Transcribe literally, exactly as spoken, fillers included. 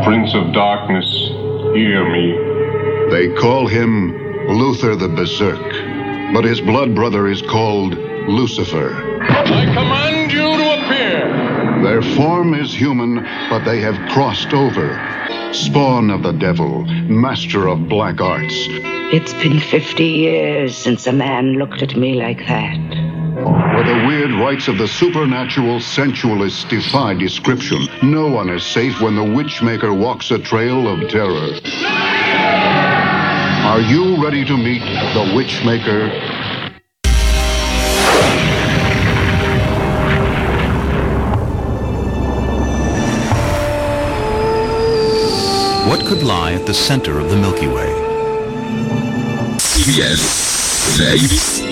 Prince of Darkness, hear me. They call him Luther the Berserk, but his blood brother is called Lucifer. I command you to appear. Their form is human, but they have crossed over. Spawn of the devil, master of black arts. It's been fifty years since a man looked at me like that. Where the weird rites of the supernatural sensualists defy description, no one is safe when the Witchmaker walks a trail of terror. Are you ready to meet the Witchmaker? What could lie at the center of the Milky Way? C B S vijf